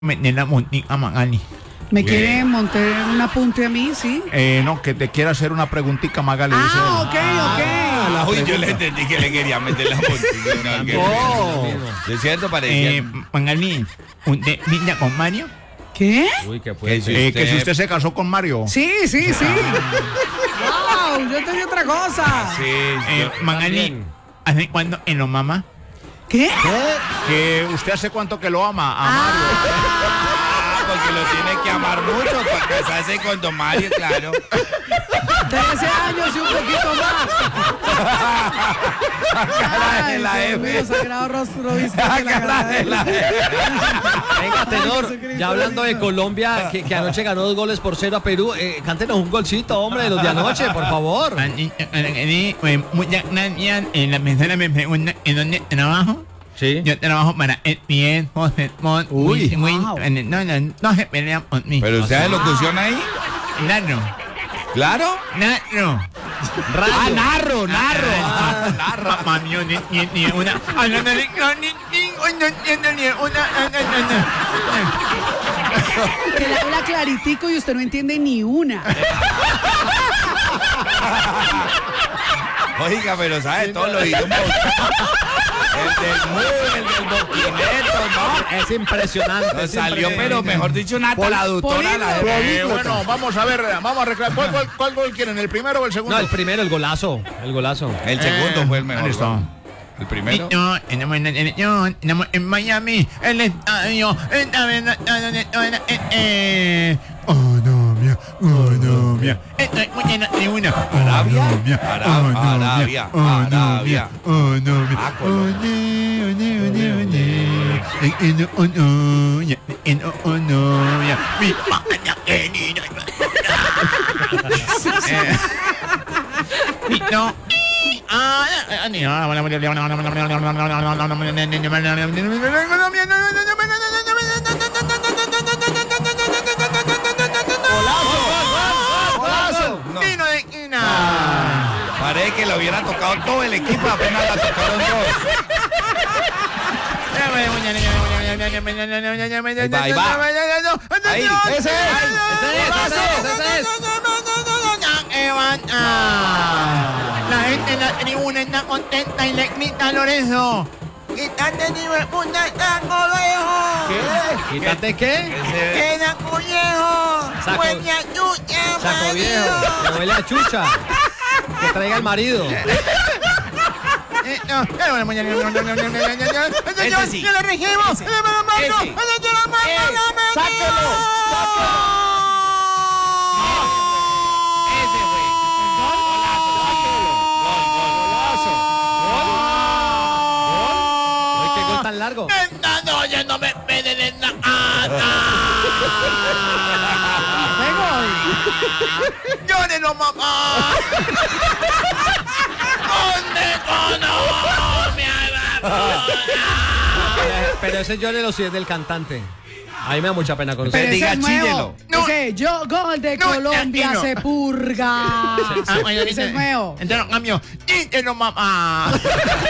de la montica Magali. ¿Me quiere montar un apunte a mí, sí? No, que te quiera hacer una preguntita, Magali. dice él. Uy, yo le entendí que le quería meter la bolsilla. ¿De cierto parecía? Magali, ¿usted vive con Mario? ¿Qué? Uy, ¿qué Que si fue? Que si usted se casó con Mario. Sí. ¡Wow! Yo entendí otra cosa. Sí, Magali, ¿hace cuándo en lo mamá? ¿Qué? Que usted hace cuánto que lo ama a Mario. porque lo tiene que amar mucho para casarse con Don Mario, claro. 13 años y un poquito más. Cara de la Dios F. mío, sagrado rostro viste que la Cara de la Venga, tenor, ya hablando de Colombia, que anoche ganó 2-0 a Perú, cántenos un golcito, hombre, de los de anoche, por favor. Muchas gracias. La persona me pregunta en dónde trabajo. Sí. Yo trabajo para ESPN, José Mon. Uy. Wow. No se pelean por mí. ¿Pero usted hace locución ahí? Narro. ¿Claro? Narro. narro. Mamá mío, ni una. Que le habla claritico y usted no entiende ni una. Oiga, pero sabe todos los idiomas. El del mudo, el del boquineto, ¿no? Es impresionante. Nos es salió, impresionante. pero mejor dicho, una traductora. Bueno, vamos a ver, vamos a reclamar. ¿Cuál gol quieren? ¿El primero o el segundo? No, el primero, el golazo. El golazo. El segundo fue el mejor. ¿dónde está? gol. El primero. Estamos en Miami, el estadio. Oh, no, mía. Estoy muy llena de una. Arabia. Arabia. Oh, no, mía. Ah, Colombia. Mi pana querida. No. Vino de esquina. Parece que lo hubiera tocado todo el equipo, apenas la tocaron dos. Ahí va. Ahí, ese es. La gente en la tribuna está contenta y le grita a Lorenzo. ¡Quítate, hijo de puta, saco viejo! ¿Qué? ¿Quítate qué? ¡Queda viejo! Saco- ¡Huele a chucha, Saco viejo, que huele a chucha. Que traiga el marido. Ese sí. ¡Ya lo regimos! Ese. ¡Sáquelo! Ese fue. Ay, qué gol tan largo. ¡Esta noche no me piden en la ¡Llórenlo, mamá! ¿Dónde Pero ese yo le lo sí es del cantante. A mí me da mucha pena con Pero usted. diga, ese es nuevo. chíllelo. No. Ese, yo, gol de No, Colombia, no. se purga. Ese es nuevo. Entonces, cambio. ¡Dígelo, mamá!